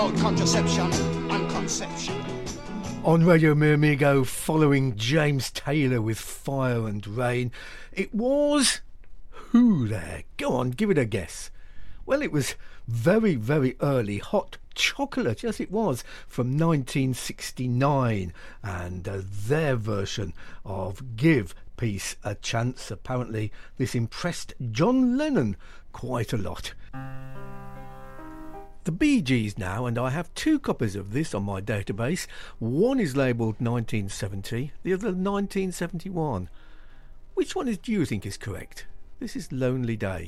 about contraception and conception. On Radio Miramigo, following James Taylor with Fire and Rain, it was... who there? Go on, give it a guess. Well, it was very, very early Hot Chocolate, yes it was, from 1969, and their version of Give Peace a Chance. Apparently this impressed John Lennon quite a lot. The Bee Gees now, and I have two copies of this on my database. One is labelled 1970, the other 1971. Which one do you think is correct? This is Lonely Days.